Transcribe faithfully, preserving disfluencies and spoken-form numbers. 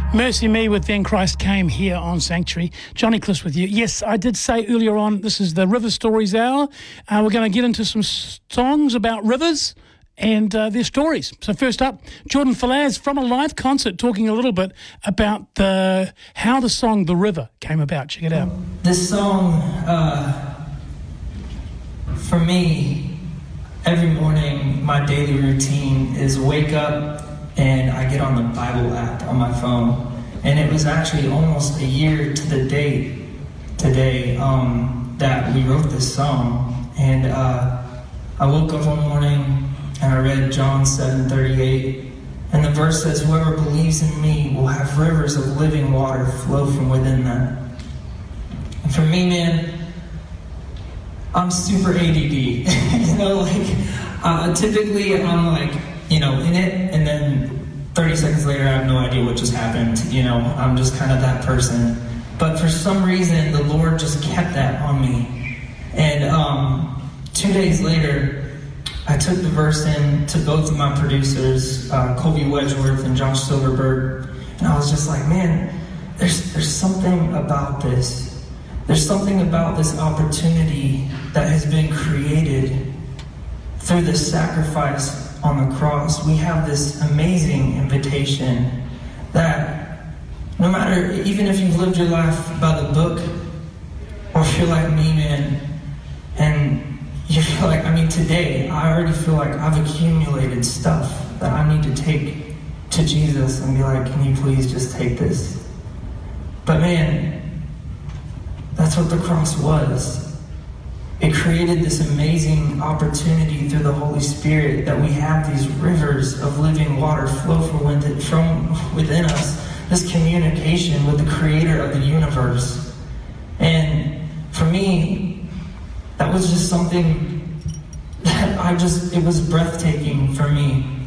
Mercy Me with Then Christ Came here on Sanctuary. Johnny Cliss with you. Yes, I did say earlier on, this is the River Stories Hour. Uh, we're going to get into some songs about rivers and uh, their stories. So first up, Jordan Falaz from a live concert talking a little bit about the how the song The River came about. Check it out. This song, uh, for me, every morning my daily routine is wake up and I get on the Bible app on my phone. And it was actually almost a year to the date today um, that we wrote this song. And uh, I woke up one morning and I read John seven thirty-eight. And the verse says, "Whoever believes in me will have rivers of living water flow from within them." And for me, man, I'm super A D D. you know, like, uh, typically I'm like, you know, in it, and then thirty seconds later, I have no idea what just happened. You know, I'm just kind of that person. But for some reason, the Lord just kept that on me. And um, two days later, I took the verse in to both of my producers, uh, Colby Wedgeworth and Josh Silverberg, and I was just like, man, there's there's something about this. There's something about this opportunity that has been created through the sacrifice on the cross. We have this amazing invitation that no matter, even if you've lived your life by the book, or if you're like me, man, and you feel like, I mean, today, I already feel like I've accumulated stuff that I need to take to Jesus and be like, can you please just take this? But man, that's what the cross was. It created this amazing opportunity through the Holy Spirit that we have these rivers of living water flow from within, from within us, this communication with the creator of the universe. And for me, that was just something that I just, it was breathtaking for me.